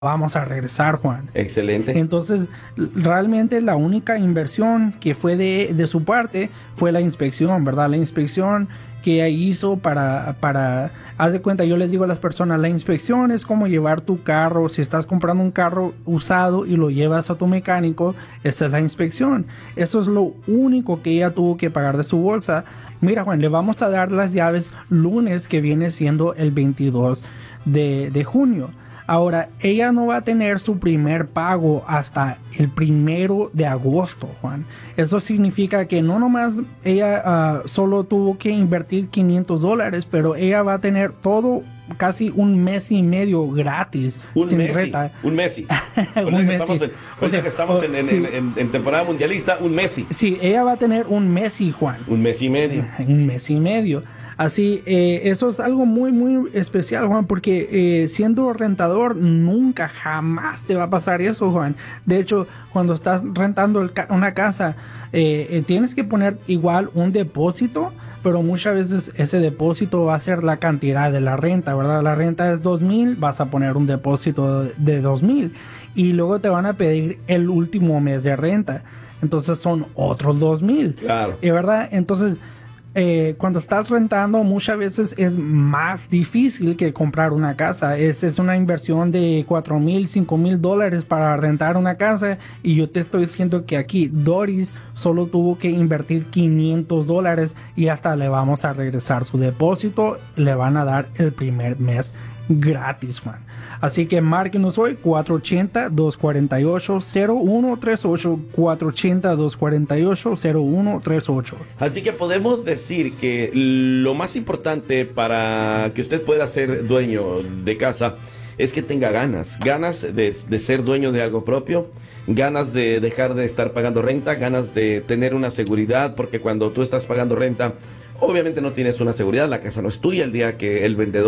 vamos a regresar, Juan. Excelente. Entonces, realmente la única inversión que fue de su parte fue la inspección, ¿verdad? La inspección que ella hizo haz de cuenta, yo les digo a las personas, la inspección es como llevar tu carro, si estás comprando un carro usado y lo llevas a tu mecánico, esa es la inspección. Eso es lo único que ella tuvo que pagar de su bolsa. Mira, Juan, le vamos a dar las llaves lunes, que viene siendo el 22 de junio. Ahora, ella no va a tener su primer pago hasta el 1 de agosto, Juan. Eso significa que no nomás ella solo tuvo que invertir $500, pero ella va a tener todo casi un mes y medio gratis. Un Messi. Que estamos en temporada mundialista, un Messi. Sí, ella va a tener un Messi, Juan. Un mes y medio. Un mes y medio. Así, eso es algo muy, muy especial, Juan, porque siendo rentador, nunca, jamás te va a pasar eso, Juan. De hecho, cuando estás rentando una casa, tienes que poner igual un depósito, pero muchas veces ese depósito va a ser la cantidad de la renta, ¿verdad? La renta es 2,000, vas a poner un depósito de 2,000 y luego te van a pedir el último mes de renta. Entonces son otros 2,000. Claro. ¿Verdad? Entonces, cuando estás rentando muchas veces es más difícil que comprar una casa. Es una inversión de $4,000, $5,000 para rentar una casa, y yo te estoy diciendo que aquí Doris solo tuvo que invertir $500 y hasta le vamos a regresar su depósito, le van a dar el primer mes gratis, Juan. Así que márquenos hoy 480-248-0138, 480-248-0138. Así que podemos decir que lo más importante para que usted pueda ser dueño de casa es que tenga ganas de ser dueño de algo propio, ganas de dejar de estar pagando renta, ganas de tener una seguridad, porque cuando tú estás pagando renta, obviamente no tienes una seguridad, la casa no es tuya. El día que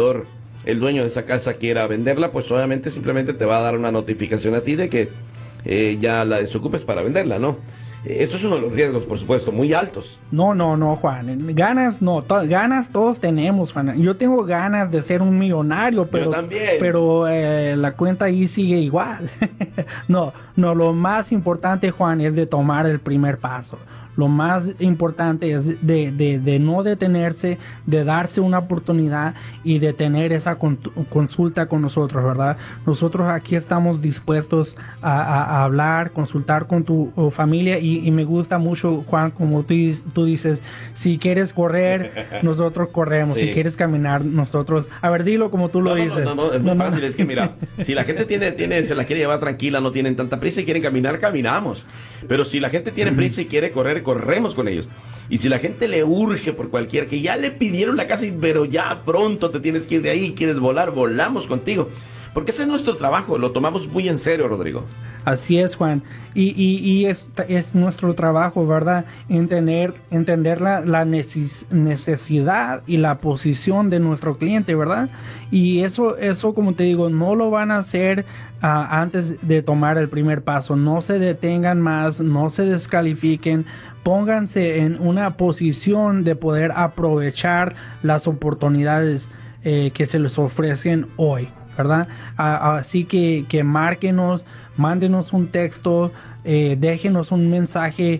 el dueño de esa casa quiera venderla, pues obviamente simplemente te va a dar una notificación a ti de que ya la desocupes para venderla, ¿no? Eso es uno de los riesgos, por supuesto, muy altos. No, Juan. Ganas, no. Ganas todos tenemos, Juan. Yo tengo ganas de ser un millonario, pero, yo también. Pero la cuenta ahí sigue igual. No, lo más importante, Juan, es de tomar el primer paso. Lo más importante es de no detenerse, de darse una oportunidad y de tener esa consulta con nosotros, ¿verdad? Nosotros aquí estamos dispuestos a hablar, consultar con tu familia, y me gusta mucho, Juan, como tú dices, si quieres correr, nosotros corremos. Sí. Si quieres caminar, nosotros... A ver, dilo como tú lo dices. No, es muy fácil. Es que mira, si la gente se la quiere llevar tranquila, no tienen tanta prisa y quieren caminar, caminamos. Pero si la gente tiene prisa y quiere correr, corremos con ellos. Y si la gente le urge por cualquier, que ya le pidieron la casa, pero ya pronto te tienes que ir de ahí, quieres volar, volamos contigo. Porque ese es nuestro trabajo, lo tomamos muy en serio, Rodrigo. Así es, Juan. Y es nuestro trabajo, ¿verdad? Entender la necesidad y la posición de nuestro cliente, ¿verdad? Y eso, como te digo, no lo van a hacer antes de tomar el primer paso. No se detengan más, no se descalifiquen. Pónganse en una posición de poder aprovechar las oportunidades que se les ofrecen hoy, ¿verdad? Así que márquenos, mándenos un texto, déjenos un mensaje.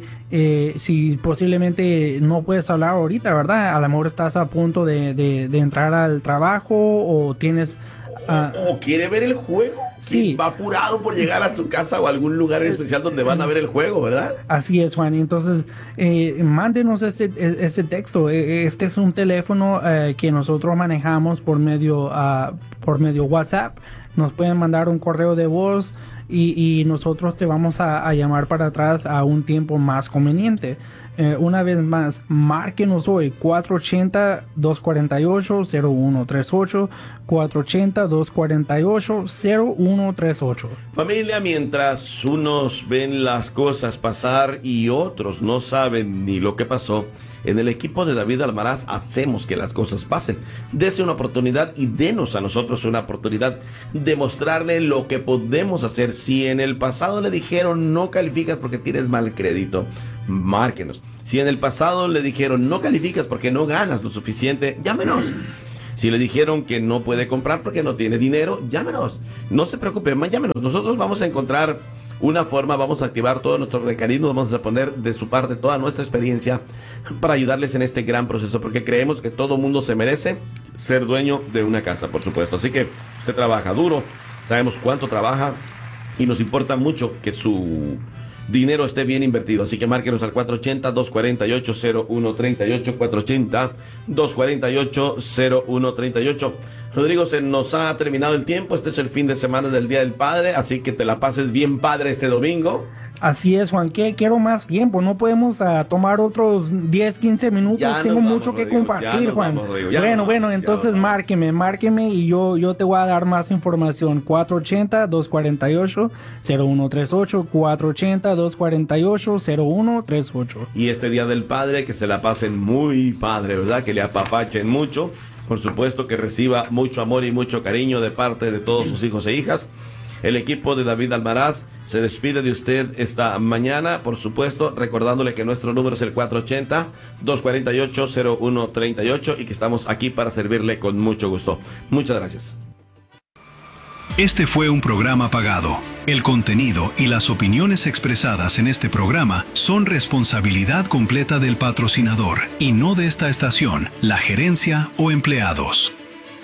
Si posiblemente no puedes hablar ahorita, ¿verdad? A lo mejor estás a punto de entrar al trabajo, o tienes... o quiere ver el juego. Sí. Va apurado por llegar a su casa o a algún lugar especial donde van a ver el juego, ¿verdad? Así es, Juan. Entonces, mándenos ese texto. Este es un teléfono que nosotros manejamos por medio WhatsApp. Nos pueden mandar un correo de voz y nosotros te vamos a llamar para atrás a un tiempo más conveniente. Una vez más, márquenos hoy 480-248-0138, 480-248-0138. Familia, mientras unos ven las cosas pasar y otros no saben ni lo que pasó, en el equipo de David Almaraz hacemos que las cosas pasen. Dese una oportunidad y denos a nosotros una oportunidad de mostrarle lo que podemos hacer. Si en el pasado le dijeron no calificas porque tienes mal crédito, márquenos. Si en el pasado le dijeron no calificas porque no ganas lo suficiente, llámenos. Si le dijeron que no puede comprar porque no tiene dinero, llámenos. No se preocupe, llámenos. Nosotros vamos a encontrar una forma, vamos a activar todos nuestros mecanismos, vamos a poner de su parte toda nuestra experiencia para ayudarles en este gran proceso, porque creemos que todo mundo se merece ser dueño de una casa, por supuesto. Así que usted trabaja duro, sabemos cuánto trabaja y nos importa mucho que su dinero esté bien invertido. Así que márquenos al 480-248-0138, 480-248-0138. Rodrigo, se nos ha terminado el tiempo. Este es el fin de semana del Día del Padre, así que te la pases bien padre este domingo. Así es, Juan, que quiero más tiempo, no podemos tomar otros 10, 15 minutos, Ya tengo nos mucho vamos, que Rodrigo, compartir, ya nos Juan. vamos, Rodrigo, ya Bueno, nos bueno, vamos, entonces ya nos vamos. márqueme y yo te voy a dar más información. 480-248-0138, 480-248-0138. Y este Día del Padre, que se la pasen muy padre, ¿verdad? Que le apapachen mucho. Por supuesto que reciba mucho amor y mucho cariño de parte de todos sus hijos e hijas. El equipo de David Almaraz se despide de usted esta mañana, por supuesto, recordándole que nuestro número es el 480-248-0138 y que estamos aquí para servirle con mucho gusto. Muchas gracias. Este fue un programa pagado. El contenido y las opiniones expresadas en este programa son responsabilidad completa del patrocinador y no de esta estación, la gerencia o empleados.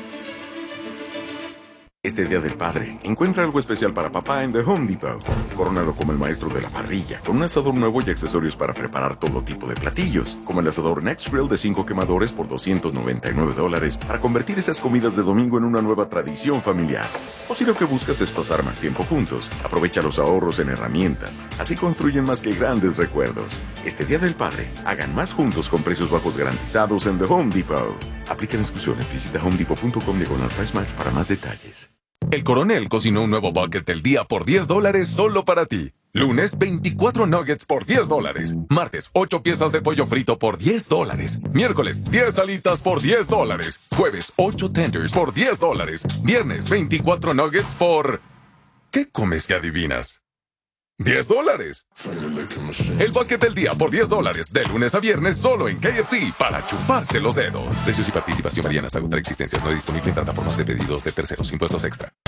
Este Día del Padre, encuentra algo especial para papá en The Home Depot. Corónalo como el maestro de la parrilla, con un asador nuevo y accesorios para preparar todo tipo de platillos, como el asador Next Grill de 5 quemadores por $299 para convertir esas comidas de domingo en una nueva tradición familiar. O si lo que buscas es pasar más tiempo juntos, aprovecha los ahorros en herramientas. Así construyen más que grandes recuerdos. Este Día del Padre, hagan más juntos con precios bajos garantizados en The Home Depot. Aplican exclusiones. Visita homedepot.com/price match para más detalles. El Coronel cocinó un nuevo bucket del día por $10 solo para ti. Lunes, 24 nuggets por $10. Martes, 8 piezas de pollo frito por $10. Miércoles, 10 alitas por $10. Jueves, 8 tenders por $10. Viernes, 24 nuggets por... ¿Qué comes que adivinas? $10. El bucket del día por $10, de lunes a viernes solo en KFC, para chuparse los dedos. Precios y participación varían hasta agotar existencias. No disponible en plataformas de pedidos de terceros. Impuestos extra.